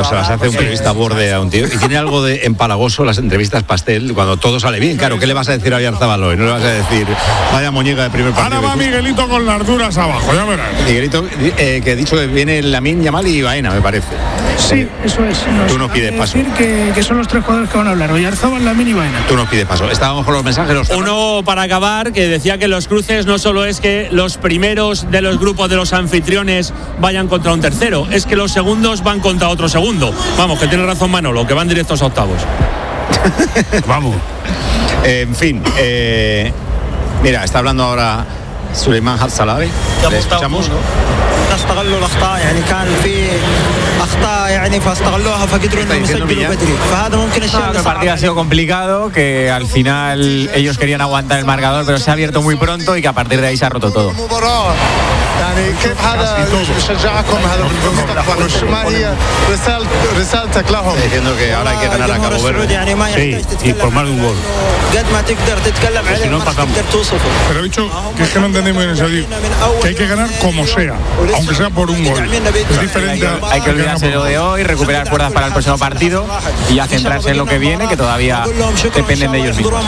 cuando se las hace un periodista borde a un tío, y tiene algo de empalagoso las entrevistas pastel, cuando todo sale bien. Claro, ¿qué le vas a decir a Oyarzabal hoy? No le vas a decir, vaya muñeca de primer partido. Ahora va Miguelito con las duras abajo, ya verás. Miguelito, que ha dicho que viene Lamine Yamal y Baena, me parece. Sí, eso es. Tú nos pides paso. Decir que son los tres jugadores que van a hablar, Oyarzabal, Lamine y Baena. Tú nos pides paso. Estábamos con los mensajes. Uno para acabar, que decía que los cruces no solo es que los primeros de los grupos de los anfitriones vayan contra un tercero, es que los segundos van contra otro segundo. Vamos, que tiene razón Manolo, que van directos a octavos. Vamos. En fin, mira, está hablando ahora Suleiman Harsalawi. ¿Le escuchamos? استغلوا الاخطاء يعني كان في اخطاء يعني فاستغلوها فقدروا انهم يسجلوا بدري فهذا ممكن الشيء el partido ha sido complicado, que al final ellos querían aguantar el marcador, pero se ha abierto muy pronto y que a partir de ahí se ha roto todo. يعني كيف هذا يشجعكم هذا بالمستقبل ما هي رسالتك لهم diciendo que ahora hay que ganar a Cabo Verde y por más de un gol. قد ما تقدر تتكلم عليه ما تقدر توصفه. Pero he dicho que es que no entendemos en eso, que hay que ganar como sea, aunque sea por un gol. Es diferente. Hay que olvidarse lo de hoy, recuperar fuerzas para el próximo partido y ya centrarse en lo que viene, que todavía dependen de ellos mismos.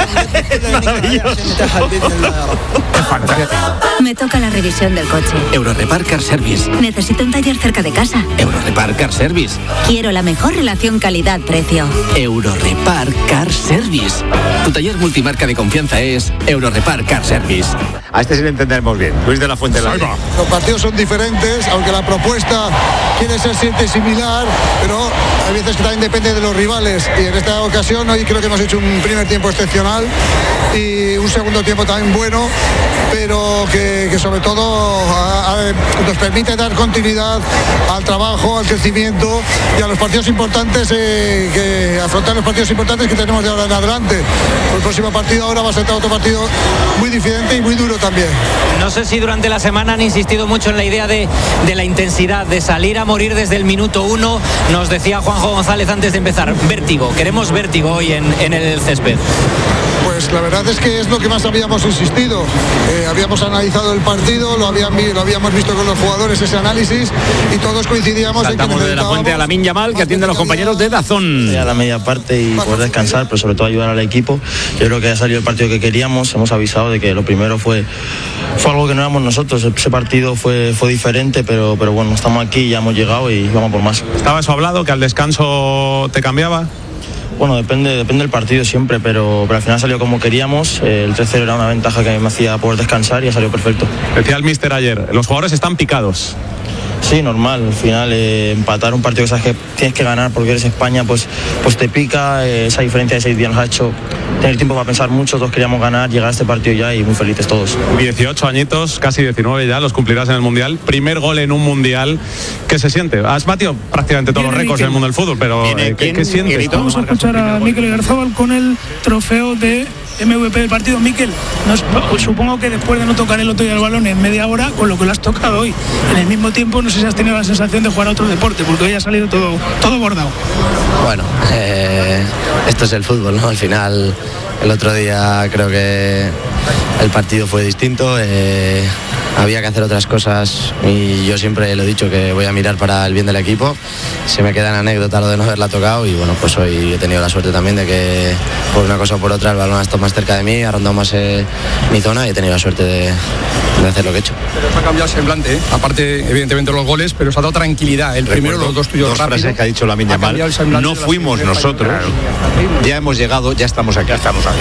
Me toca la revisión del coche. Eurorepar Car Service. Necesito un taller cerca de casa. Eurorepar Car Service. Quiero la mejor relación calidad-precio. Eurorepar Car Service. Tu taller multimarca de confianza es Eurorepar Car Service. A este sí le entenderemos bien. Luis de la Fuente. Los partidos son diferentes, aunque la propuesta quiere ser siempre similar, pero hay veces que también depende de los rivales. Y en esta ocasión hoy creo que hemos hecho un primer tiempo excepcional y un segundo tiempo también bueno, pero que sobre todo nos permite dar continuidad al trabajo, al crecimiento y a los partidos importantes, que afrontar los partidos importantes que tenemos de ahora en adelante. El próximo partido ahora va a ser otro partido muy diferente y muy duro también. No sé si durante la semana han insistido mucho en la idea de la intensidad, de salir a morir desde el minuto 1. Nos decía Juanjo González antes de empezar, vértigo, queremos vértigo hoy en el césped. Pues la verdad es que es lo que más habíamos insistido. Habíamos analizado el partido, lo habíamos visto con los jugadores ese análisis y todos coincidíamos. Saltamos de la Fuente a Lamine Yamal, que atiende a los compañeros de DAZN. A la media parte y poder descansar, pero sobre todo ayudar al equipo. Yo creo que ha salido el partido que queríamos. Hemos avisado de que lo primero fue algo que no éramos nosotros. Ese partido fue diferente, pero bueno, estamos aquí, ya hemos llegado y vamos por más. ¿Estaba eso hablado, que al descanso te cambiaba? Bueno, depende del partido siempre, pero al final salió como queríamos. El 3-0 era una ventaja que me hacía poder descansar y ha salido perfecto. Decía el míster ayer, los jugadores están picados. Sí, normal. Al final empatar un partido que sabes que tienes que ganar porque eres España, pues te pica. Esa diferencia de 6 días nos ha hecho tener tiempo para pensar mucho. Todos queríamos ganar, llegar a este partido ya y muy felices todos. 18 añitos, casi 19 ya, los cumplirás en el Mundial. Primer gol en un Mundial. ¿Qué se siente? Has batido prácticamente todos los récords del mundo del fútbol, pero ¿qué sientes? Vamos a escuchar a Mikel Oyarzabal con el trofeo de MVP del partido. Mikel, supongo que después de no tocar el otro día el balón en media hora, con lo que lo has tocado hoy, en el mismo tiempo no sé si has tenido la sensación de jugar a otro deporte, porque hoy ha salido todo bordado. Bueno, esto es el fútbol, ¿no? Al final, el otro día creo que el partido fue distinto, había que hacer otras cosas y yo siempre lo he dicho que voy a mirar para el bien del equipo. Se me queda en anécdota lo de no haberla tocado y bueno, pues hoy he tenido la suerte también de que por una cosa o por otra el balón ha estado más cerca de mí, ha rondado más mi zona y he tenido la suerte de hacer lo que he hecho. Pero se ha cambiado el semblante, aparte evidentemente los goles, pero se ha dado tranquilidad. El primero, los dos tuyos rápidos. Frases que ha dicho Lamine Yamal. No fuimos nosotros, ya hemos llegado, ya estamos aquí.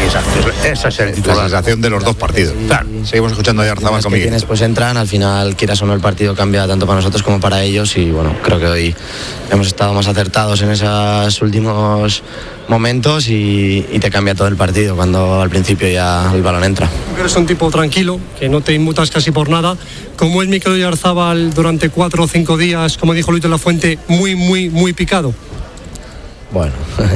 Esa es la sensación de los dos partidos. Claro. Seguimos escuchando a Oyarzabal con Miguel. Pues entran, al final quieras o no el partido cambia tanto para nosotros como para ellos y bueno, creo que hoy hemos estado más acertados en esos últimos momentos y te cambia todo el partido cuando al principio ya el balón entra. Eres un tipo tranquilo, que no te inmutas casi por nada. ¿Cómo es Mikel Oyarzabal durante 4 o 5 días, como dijo Luis de la Fuente, muy picado? Bueno,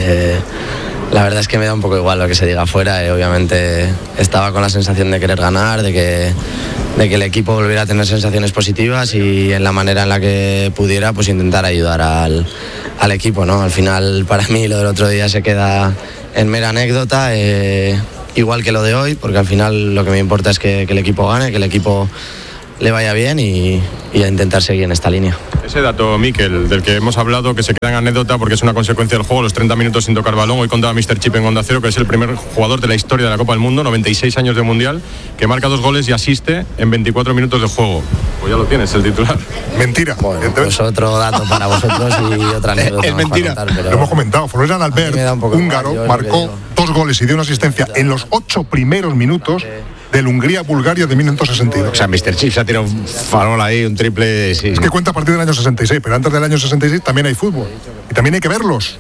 la verdad es que me da un poco igual lo que se diga afuera. Obviamente estaba con la sensación de querer ganar, de que el equipo volviera a tener sensaciones positivas y en la manera en la que pudiera pues intentar ayudar al equipo, ¿no? Al final para mí lo del otro día se queda en mera anécdota, igual que lo de hoy, porque al final lo que me importa es que el equipo gane, que el equipo le vaya bien y a intentar seguir en esta línea. Ese dato, Mikel, del que hemos hablado, que se queda en anécdota porque es una consecuencia del juego, los 30 minutos sin tocar balón. Hoy contaba Mr. Chip en Onda Cero que es el primer jugador de la historia de la Copa del Mundo, 96 años de Mundial, que marca 2 goles y asiste en 24 minutos de juego. Pues ya lo tienes, el titular. Mentira. Bueno, pues otro dato para vosotros y otra anécdota. Es mentira. Contar, pero... Lo hemos comentado. Florian Albert, húngaro, marcó 2 goles y dio una asistencia en los 8 primeros minutos del Hungría-Bulgaria de 1962. O sea, Mr. Chips ha tirado un farol ahí, un triple. Sí. Es que cuenta a partir del año 66, pero antes del año 66 también hay fútbol. Y también hay que verlos.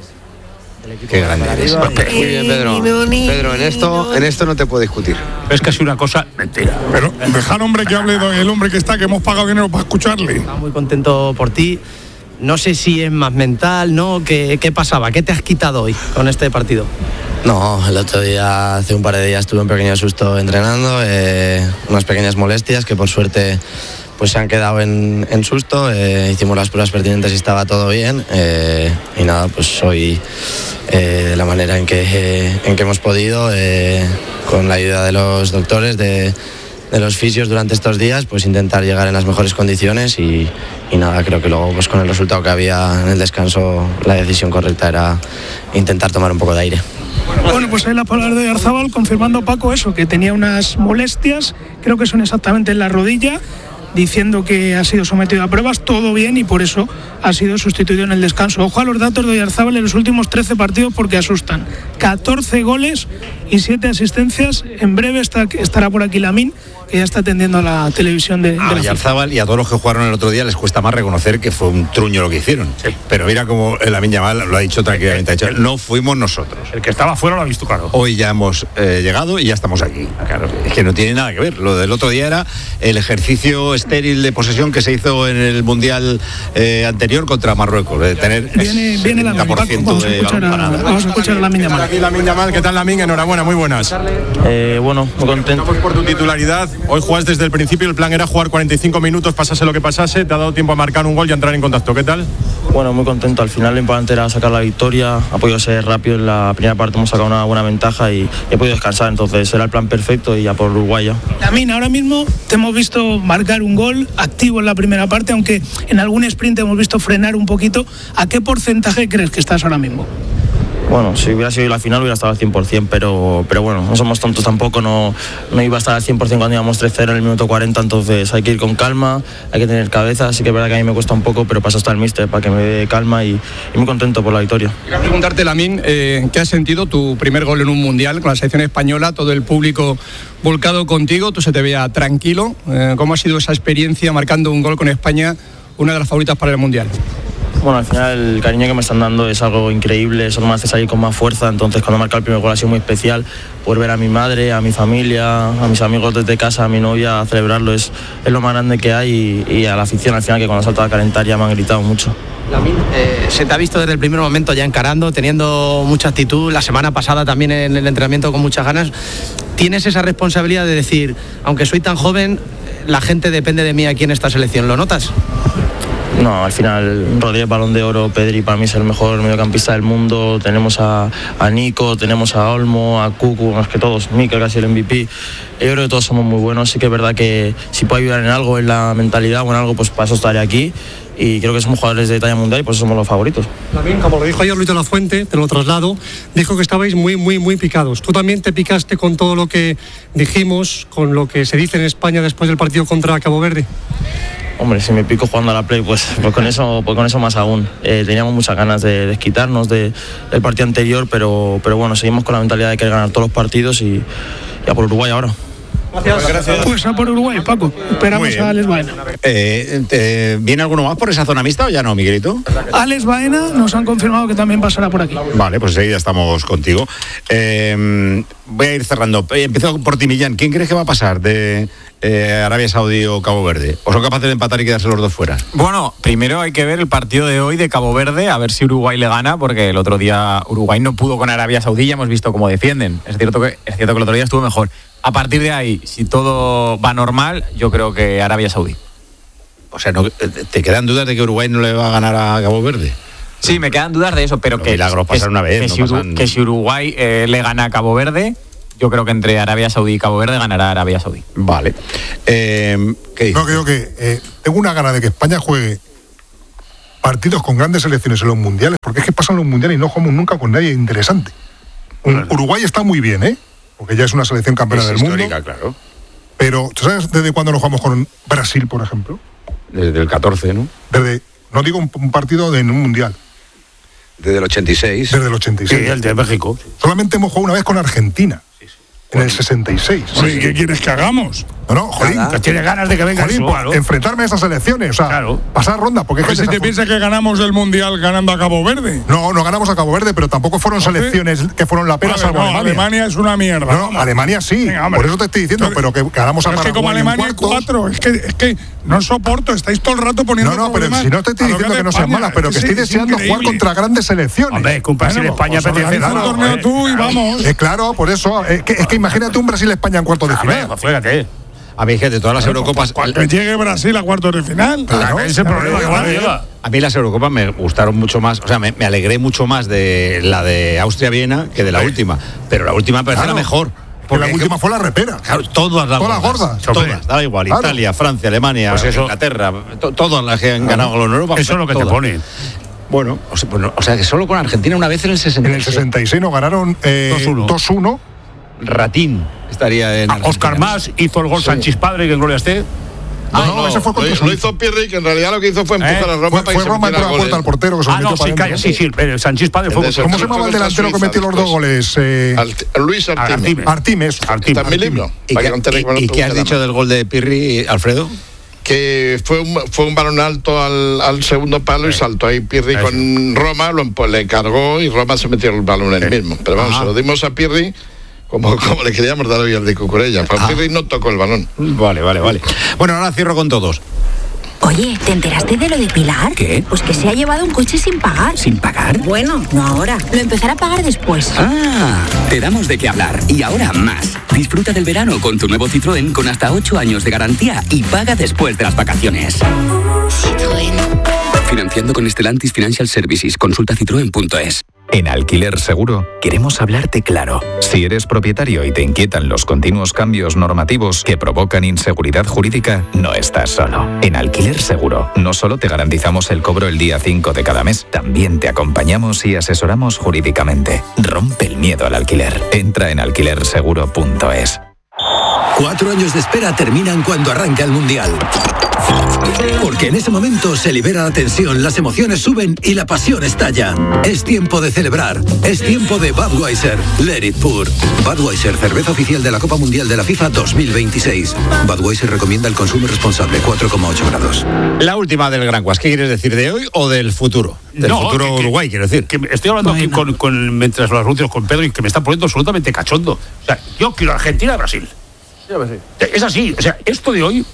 Qué grande eres. Muy bien, Pedro. Pedro, en esto no te puedo discutir. Es casi una cosa mentira. Pero dejar, hombre, que hable el hombre que está, que hemos pagado dinero para escucharle. Estaba muy contento por ti. No sé si es más mental, ¿no? ¿Qué pasaba? ¿Qué te has quitado hoy con este partido? No, el otro día, hace un par de días, tuve un pequeño susto entrenando, unas pequeñas molestias que por suerte pues se han quedado en susto. Hicimos las pruebas pertinentes y estaba todo bien. Y nada, pues hoy de la manera en que hemos podido, con la ayuda de los doctores, de los fisios durante estos días, pues intentar llegar en las mejores condiciones y nada, creo que luego pues con el resultado que había en el descanso, la decisión correcta era intentar tomar un poco de aire. Bueno, pues ahí la palabra de Oyarzábal confirmando, Paco, eso, que tenía unas molestias, creo que son exactamente en la rodilla, diciendo que ha sido sometido a pruebas, todo bien, y por eso ha sido sustituido en el descanso. Ojo a los datos de Oyarzábal en los últimos 13 partidos porque asustan. 14 goles y 7 asistencias. En breve estará por aquí Lamine, que ya está atendiendo a la televisión de la Oyarzábal, y a todos los que jugaron el otro día les cuesta más reconocer que fue un truño lo que hicieron. Sí. Pero mira como Lamine Yamal lo ha dicho tranquilamente. No fuimos nosotros. El que estaba fuera lo ha visto claro. Hoy ya hemos llegado y ya estamos aquí. Claro, es que no tiene nada que ver. Lo del otro día era el ejercicio estéril de posesión que se hizo en el Mundial anterior contra Marruecos, de tener viene la 70% de vamos a escuchar a Lamine Yamal. Aquí Lamine Yamal, ¿qué tal, Lamine? Enhorabuena, muy buenas. Bueno, muy contento por tu titularidad. Hoy juegas desde el principio, el plan era jugar 45 minutos, pasase lo que pasase, te ha dado tiempo a marcar un gol y a entrar en contacto. ¿Qué tal? Bueno, muy contento. Al final lo importante era sacar la victoria, ha podido ser rápido. En la primera parte hemos sacado una buena ventaja y he podido descansar, entonces era el plan perfecto y ya por Uruguay ya. Lamine, ahora mismo te hemos visto marcar un gol activo en la primera parte, aunque en algún sprint hemos visto frenar un poquito. ¿A qué porcentaje crees que estás ahora mismo? Bueno, si hubiera sido la final hubiera estado al 100%, pero bueno, no somos tontos tampoco, no iba a estar al 100% cuando íbamos 3-0 en el minuto 40, entonces hay que ir con calma, hay que tener cabeza, así que es verdad que a mí me cuesta un poco, pero paso hasta el míster para que me dé calma y muy contento por la victoria. Quería preguntarte, Lamine, ¿qué has sentido tu primer gol en un mundial con la selección española, todo el público volcado contigo, tú se te veía tranquilo? ¿Cómo ha sido esa experiencia marcando un gol con España, una de las favoritas para el mundial? Bueno, al final el cariño que me están dando es algo increíble, eso me hace salir con más fuerza, entonces cuando marca el primer gol ha sido muy especial, por ver a mi madre, a mi familia, a mis amigos desde casa, a mi novia, a celebrarlo, es lo más grande que hay y a la afición al final que cuando salta a calentar ya me han gritado mucho. Lamine, se te ha visto desde el primer momento ya encarando, teniendo mucha actitud, la semana pasada también en el entrenamiento con muchas ganas. ¿Tienes esa responsabilidad de decir, aunque soy tan joven, la gente depende de mí aquí en esta selección? ¿Lo notas? No, al final Rodríguez, Balón de Oro, Pedri para mí es el mejor mediocampista del mundo, tenemos a Nico, tenemos a Olmo, a Cucu, más que todos, Mikel casi el MVP, yo creo que todos somos muy buenos, sí que es verdad que si puedo ayudar en algo, en la mentalidad o en algo, pues para eso estaré aquí y creo que somos jugadores de talla mundial y por eso somos los favoritos. También, como lo dijo ayer Luis de la Fuente, te lo traslado, dijo que estabais muy picados. ¿Tú también te picaste con todo lo que dijimos, con lo que se dice en España después del partido contra Cabo Verde? Hombre, si me pico jugando a la Play, pues con eso más aún. Teníamos muchas ganas de desquitarnos del partido anterior, pero bueno, seguimos con la mentalidad de querer ganar todos los partidos y a por Uruguay ahora. Gracias. Pues a por Uruguay, Paco. Esperamos a Alex Baena. ¿Viene alguno más por esa zona mixta o ya no, Miguelito? Alex Baena nos han confirmado que también pasará por aquí. Vale, pues enseguida estamos contigo. Voy a ir cerrando. Empiezo por ti, Millán. ¿Quién crees que va a pasar de Arabia Saudí o Cabo Verde? ¿O son capaces de empatar y quedarse los dos fuera? Bueno, primero hay que ver el partido de hoy de Cabo Verde, a ver si Uruguay le gana, porque el otro día Uruguay no pudo con Arabia Saudí, ya hemos visto cómo defienden. Es cierto que el otro día estuvo mejor. A partir de ahí, si todo va normal, yo creo que Arabia Saudí. O sea, ¿te quedan dudas de que Uruguay no le va a ganar a Cabo Verde? Sí, me quedan dudas de eso, pero milagros pasan una vez. Que si Uruguay le gana a Cabo Verde, yo creo que entre Arabia Saudí y Cabo Verde ganará Arabia Saudí. Vale. ¿Qué dices? No, creo que tengo una gana de que España juegue partidos con grandes selecciones en los mundiales, porque es que pasan los mundiales y no jugamos nunca con nadie interesante. Uruguay está muy bien, porque ya es una selección campeona del mundo. Claro. Pero, ¿tú sabes desde cuándo no jugamos con Brasil, por ejemplo? Desde el 14, ¿no? No digo un partido en un mundial. Desde el 86. Desde el 86. Sí, el de México. Solamente hemos jugado una vez con Argentina. En el 66. Oye, ¿qué quieres que hagamos? No, jolín. Tienes ganas de que venga Jolín, eso, claro. enfrentarme a esas elecciones, o sea, pasar ronda. Porque Pues si te piensas que ganamos el Mundial ganando a Cabo Verde. No ganamos a Cabo Verde, pero tampoco fueron selecciones que fueron la pena, salvo Alemania. Alemania es una mierda. No, Alemania sí, por eso te estoy diciendo, pero que ganamos a Paraguay. Es que como Alemania 4, es que no soporto, estáis todo el rato poniendo pero si no te estoy diciendo que no sean malas, pero que estoy deseando jugar contra grandes selecciones. Hombre, con Brasil España organiza un torneo tú y vamos. Claro, por eso, es que imagínate un Brasil-España en cuartos de final. Fíjate. A mí, gente, todas las Eurocopas. Cuando llegue Brasil a cuartos de final. Claro, ese problema que llega. A mí las Eurocopas me gustaron mucho más, o sea, me alegré mucho más de la de Austria-Viena que de la última. Pero la última me parece la mejor. Porque la última fue la repera. Claro, todas las gordas. Todas, da igual. Claro. Italia, Francia, Alemania, pues Inglaterra, todas las que han ganado la Europa. Eso es lo que te pone. Bueno, o sea que solo con Argentina una vez en el 66. En el 66 nos ganaron 2-1. Ratín estaría en Oscar Mas hizo el gol Sánchez padre, que en gloria esté. No, ese fue contra lo hizo Pirri, que en realidad lo que hizo fue empujar a Roma para que se Roma entró a la puerta al portero que se lo metió para sí, Sánchez padre fue. ¿Cómo se llamaba el delantero que metió los 2 goles? Luis Artimes. Está en mi libro. ¿Y qué has dicho del gol de Pirri, Alfredo? Que fue un balón alto al segundo palo y saltó ahí Pirri con Roma, le cargó y Roma se metió el balón en el mismo. Pero vamos, se lo dimos a Pirri como le queríamos dar hoy al de Cucurella. Pirri no tocó el balón. Vale. Bueno, ahora cierro con todos. Oye, ¿te enteraste de lo de Pilar? ¿Qué? Pues que se ha llevado un coche sin pagar. ¿Sin pagar? Bueno, no ahora. Lo empezará a pagar después. Te damos de qué hablar. Y ahora más. Disfruta del verano con tu nuevo Citroën con hasta 8 años de garantía y paga después de las vacaciones. Citroën. Financiando con Stellantis Financial Services. Consulta citroen.es. En Alquiler Seguro queremos hablarte claro. Si eres propietario y te inquietan los continuos cambios normativos que provocan inseguridad jurídica, no estás solo. En Alquiler Seguro no solo te garantizamos el cobro el día 5 de cada mes, también te acompañamos y asesoramos jurídicamente. Rompe el miedo al alquiler. Entra en alquilerseguro.es. 4 años de espera terminan cuando arranca el Mundial. Porque en ese momento se libera la tensión, las emociones suben y la pasión estalla. Es tiempo de celebrar. Es tiempo de Budweiser. Let it pour. Budweiser, cerveza oficial de la Copa Mundial de la FIFA 2026. Budweiser recomienda el consumo responsable, 4,8 grados. La última del Gran Guas. ¿Qué quieres decir, de hoy o del futuro? Del futuro Uruguay, quiero decir. Que estoy hablando aquí mientras los anuncios con Pedro y que me está poniendo absolutamente cachondo. O sea, yo quiero Argentina y Brasil. Es así, o sea, esto de hoy,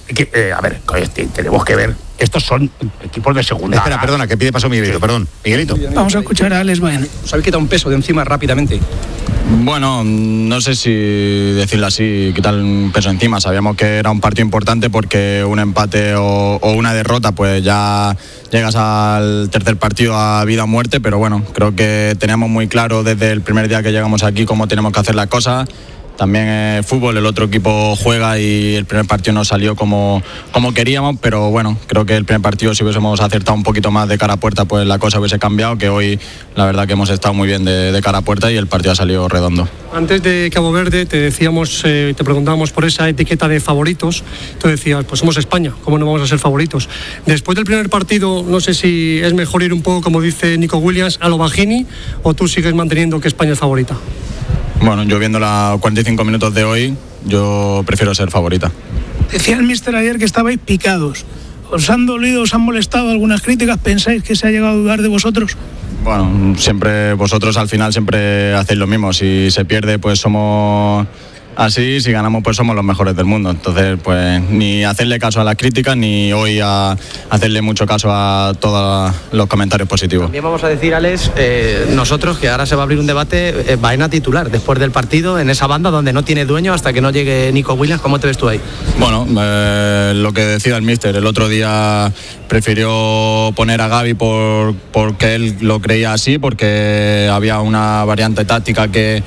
tenemos que ver, estos son equipos de segunda. Espera, perdona, que pide paso Miguelito, perdón. Miguelito. Vamos a escuchar a Alex Baena. Os habéis quitado un peso de encima rápidamente. Bueno, no sé si decirlo así, quitar un peso encima. Sabíamos que era un partido importante porque un empate o una derrota, pues ya llegas al tercer partido a vida o muerte, pero bueno, creo que teníamos muy claro desde el primer día que llegamos aquí cómo tenemos que hacer las cosas. También el fútbol, el otro equipo juega y el primer partido no salió como queríamos, pero bueno, creo que el primer partido si hubiésemos acertado un poquito más de cara a puerta, pues la cosa hubiese cambiado, que hoy la verdad que hemos estado muy bien de cara a puerta y el partido ha salido redondo. Antes de Cabo Verde te decíamos, te preguntábamos por esa etiqueta de favoritos, tú decías, pues somos España, ¿cómo no vamos a ser favoritos? Después del primer partido, no sé si es mejor ir un poco, como dice Nico Williams, a lo Bajini, o tú sigues manteniendo que España es favorita. Bueno, yo viendo los 45 minutos de hoy, yo prefiero ser favorita. Decía el míster ayer que estabais picados. ¿Os han dolido, os han molestado algunas críticas? ¿Pensáis que se ha llegado a dudar de vosotros? Bueno, siempre vosotros al final siempre hacéis lo mismo. Si se pierde, pues somos así, si ganamos, pues somos los mejores del mundo. Entonces, pues ni hacerle caso a las críticas, ni hoy a hacerle mucho caso a todos los comentarios positivos. También vamos a decir, Alex, nosotros, que ahora se va a abrir un debate, Baena titular después del partido, en esa banda donde no tiene dueño hasta que no llegue Nico Williams. ¿Cómo te ves tú ahí? Bueno, lo que decía el míster, el otro día prefirió poner a Gavi porque él lo creía así, porque había una variante táctica que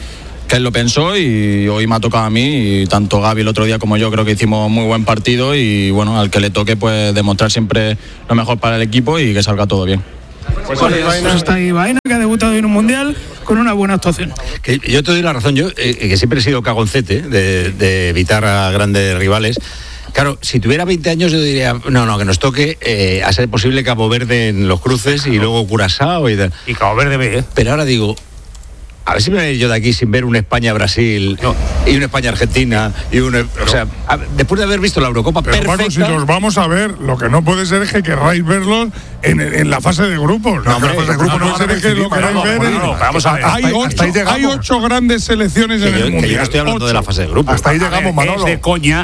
él lo pensó y hoy me ha tocado a mí, y tanto Gaby el otro día como yo creo que hicimos muy buen partido, y bueno, al que le toque pues demostrar siempre lo mejor para el equipo y que salga todo bien. Pues está ahí Baena, que ha debutado en un mundial con una buena actuación. Que yo te doy la razón, yo que siempre he sido cagoncete de evitar a grandes rivales. Claro, si tuviera 20 años yo diría, no, que nos toque a ser posible Cabo Verde en los cruces y luego Curazao y tal. Y Cabo Verde B, ¿eh? Pero ahora digo, a ver si me voy a ir yo de aquí sin ver un España-Brasil y un España-Argentina y o sea, después de haber visto la Eurocopa pero perfecta... Paco, si los vamos a ver, lo que no puede ser es que querráis verlos en la fase de grupos. No, hombre, la fase de grupos no puede ser que lo queráis ver. Vamos a ver. Hay 8 grandes selecciones en el Mundial. Que yo no estoy hablando de la fase de grupos. Hasta ahí llegamos, Manolo. Es de coña.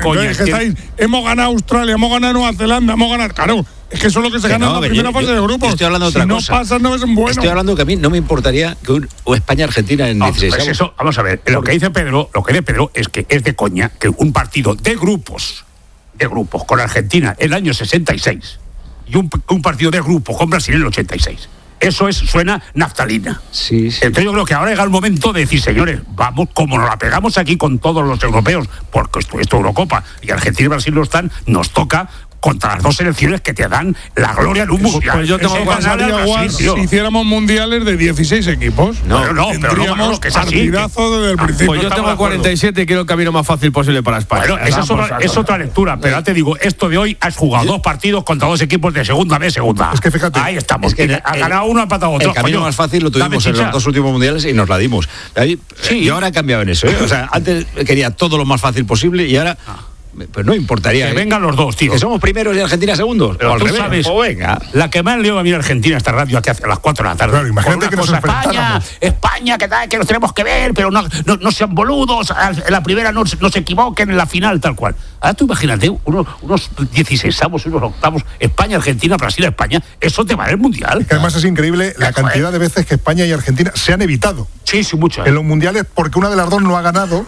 Hemos ganado Australia, hemos ganado Nueva Zelanda, hemos ganado... Claro, es que eso es lo que se gana en la primera fase de grupos. Estoy hablando de otra cosa. Si no pasan, no es bueno. Estoy hablando que a mí no me importaría que o España-Argentina en 16. Pues eso, vamos a ver. Lo que dice Pedro es que es de coña que un partido de grupos con Argentina en el año 66 y un partido de grupos con Brasil en el 86. Eso suena naftalina. Sí. Entonces yo creo que ahora llega el momento de decir, señores, vamos, como nos la pegamos aquí con todos los europeos, porque esto es Eurocopa y Argentina y Brasil no están, nos toca contra las dos selecciones que te dan la gloria en un mundial. Pues yo tengo que pasar igual si hiciéramos mundiales de 16 equipos. Tendríamos partidazo desde el principio. Pues yo tengo 47 y quiero el camino más fácil posible para España. Bueno, esa es otra lectura, pero ya te digo, esto de hoy has jugado 2 partidos contra 2 equipos de segunda B, segunda. Es que fíjate. Ahí estamos. Es que ha ganado uno, ha empatado otro. El camino más fácil lo tuvimos en los 2 últimos mundiales y nos la dimos. Yo ahora he cambiado en eso. O sea, antes quería todo lo más fácil posible y ahora... Pues no importaría. Que vengan los dos, tío. Que somos primeros y Argentina segundos. Pero tú sabes, venga. La que más leo a mí en Argentina, esta radio aquí a las 4 de la tarde. Claro, imagínate que nos enfrentáramos. España, que nos tenemos que ver, pero no sean boludos. En la primera no se equivoquen, en la final, tal cual. Ahora tú imagínate, unos 16avos, unos octavos, España, Argentina, Brasil, España. Eso te va a dar el mundial. Que además es increíble la cantidad de veces que España y Argentina se han evitado. Sí, mucho. En los mundiales, porque una de las dos no ha ganado.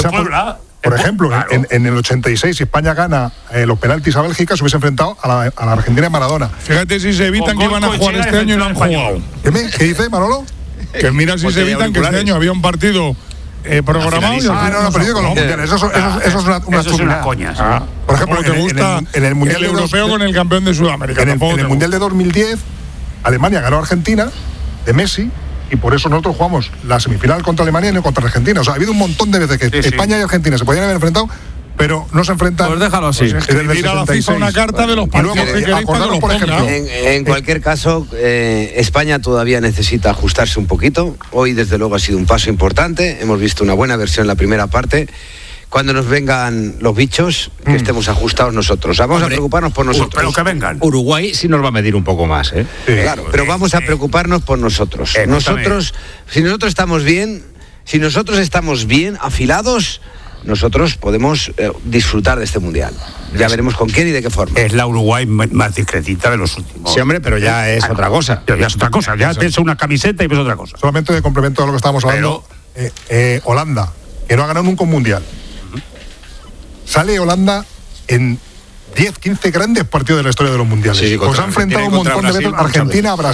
Por ejemplo, claro. en el 86, si España gana los penaltis a Bélgica, se hubiese enfrentado a la Argentina de Maradona. Fíjate si se evitan que iban a jugar este año y no han jugado. ¿Qué dice, Manolo? Que mira si se evitan que este año había un partido programado. Pero con los mundiales. Eso es una coña. Por ejemplo, ¿te gusta en el mundial europeo con el campeón de Sudamérica? En el mundial de 2010, Alemania ganó a Argentina, de Messi. Y por eso nosotros jugamos la semifinal contra Alemania y no contra Argentina. O sea, ha habido un montón de veces que España y Argentina se podían haber enfrentado, pero no se enfrentan. Pues déjalo así. Mira a la FIFA una carta de los partidos que queréis para que los ponga. En cualquier caso, España todavía necesita ajustarse un poquito. Hoy, desde luego, ha sido un paso importante. Hemos visto una buena versión en la primera parte. Cuando nos vengan los bichos, que estemos ajustados nosotros. Vamos a preocuparnos por nosotros. Pero que vengan. Uruguay sí nos va a medir un poco más, ¿eh? Claro, pero vamos a preocuparnos por nosotros. Si nosotros estamos bien afilados, nosotros podemos disfrutar de este mundial. Ya veremos con quién y de qué forma. Es la Uruguay más discretita de los últimos. Sí, hombre, pero ya es otra cosa. Ya es otra cosa. Ya ves una camiseta y ves otra cosa. Solamente de complemento a lo que estábamos hablando, Holanda, que no ha ganado nunca un mundial. Sale Holanda en 10, 15 grandes partidos de la historia de los mundiales. Sí, pues ha enfrentado un montón de veces Argentina, Brasil.